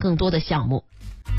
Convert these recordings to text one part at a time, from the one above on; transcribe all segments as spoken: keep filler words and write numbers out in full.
更多的项目。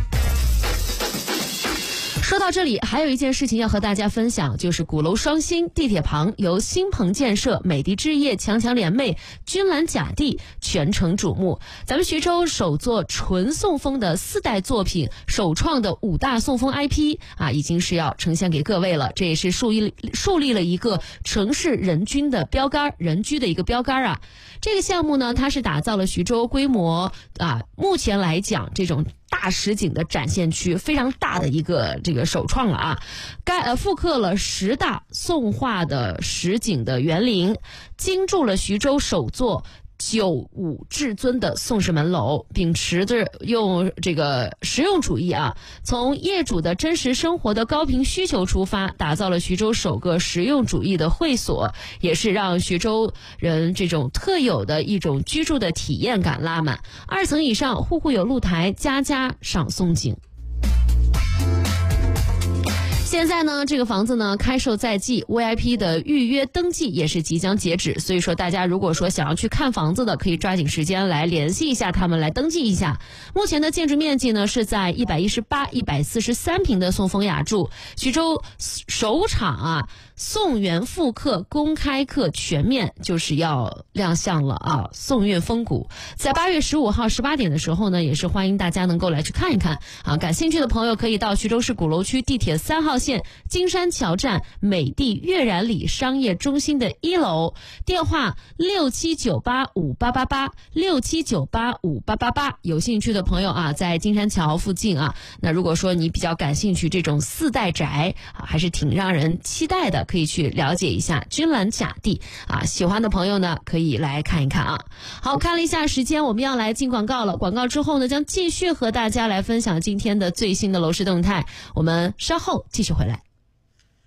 说到这里，还有一件事情要和大家分享，就是鼓楼双星地铁旁由新鹏建设、美的置业强强联袂、君兰甲地全程瞩目。咱们徐州首座纯宋风的四代作品，首创的五大宋风 I P 啊，已经是要呈现给各位了。这也是树立树立了一个城市人均的标杆，人居的一个标杆啊。这个项目呢，它是打造了徐州规模啊，目前来讲这种大实景的展现区，非常大的一个这个首创了啊！该呃复刻了十大宋画的实景的园林，精筑了徐州首座九五至尊的宋氏门楼，秉持着用这个实用主义啊，从业主的真实生活的高频需求出发，打造了徐州首个实用主义的会所，也是让徐州人这种特有的一种居住的体验感拉满。二层以上，户户有露台，家家赏宋景。现在呢，这个房子呢开售在即 ，V I P 的预约登记也是即将截止，所以说大家如果说想要去看房子的，可以抓紧时间来联系一下他们，来登记一下。目前的建筑面积呢是在一百一十八、一百四十三平的宋风雅筑，徐州首场啊宋元复刻公开课全面就是要亮相了啊！宋韵风骨，在八月十五号十八点的时候呢，也是欢迎大家能够来去看一看啊！感兴趣的朋友可以到徐州市鼓楼区地铁三号线金山桥站美的悦然里商业中心的一楼，电话六七九八五八八八六七九八五八八八。有兴趣的朋友啊，在金山桥附近啊，那如果说你比较感兴趣这种四代宅啊，还是挺让人期待的。可以去了解一下君兰甲地啊，喜欢的朋友呢可以来看一看啊。好，看了一下时间，我们要来进广告了。广告之后呢，将继续和大家来分享今天的最新的楼市动态。我们稍后继续回来。